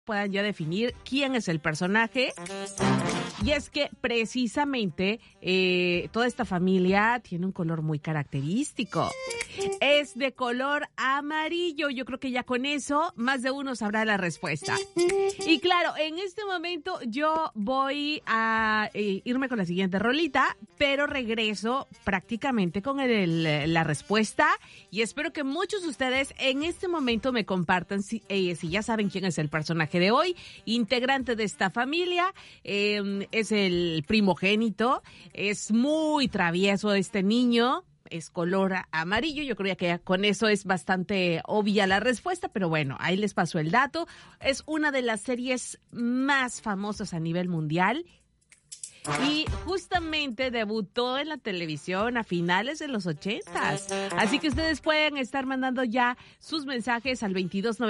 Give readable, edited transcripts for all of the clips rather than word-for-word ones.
puedan ya definir quién es el personaje. Y es que precisamente toda esta familia tiene un color muy característico. Es de color amarillo. Yo creo que ya con eso más de uno sabrá la respuesta. Y claro, en este momento yo voy a irme con la siguiente rolita, pero regreso prácticamente con la respuesta y espero que muchos de ustedes en este momento me compartan si ya saben quién es el personaje de hoy, integrante de esta familia. Es el primogénito, es muy travieso este niño. Es color amarillo, yo creo que ya con eso es bastante obvia la respuesta, pero bueno, ahí les paso el dato. Es una de las series más famosas a nivel mundial y justamente debutó en la televisión a finales de los 80s. Así que ustedes pueden estar mandando ya sus mensajes al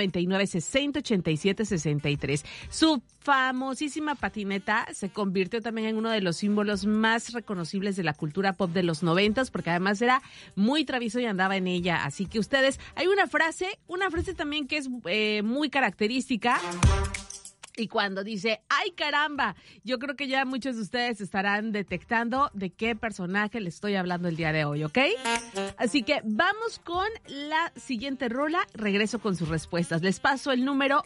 2299-6087-63. Su famosísima patineta se convirtió también en uno de los símbolos más reconocibles de la cultura pop de los 90s, porque además era muy travieso y andaba en ella. Así que ustedes, hay una frase también que es muy característica. Y cuando dice, ¡ay caramba! Yo creo que ya muchos de ustedes estarán detectando de qué personaje les estoy hablando el día de hoy, ¿ok? Así que vamos con la siguiente rola. Regreso con sus respuestas. Les paso el número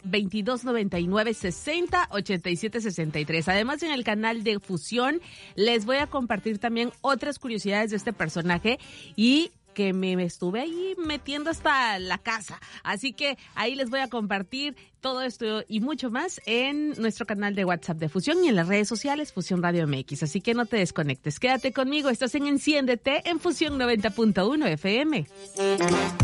2299-6087-63. Además, en el canal de Fusión les voy a compartir también otras curiosidades de este personaje y que me estuve ahí metiendo hasta la casa. Así que ahí les voy a compartir todo esto y mucho más en nuestro canal de WhatsApp de Fusión y en las redes sociales Fusión Radio MX. Así que no te desconectes. Quédate conmigo. Estás en Enciéndete en Fusión 90.1 FM.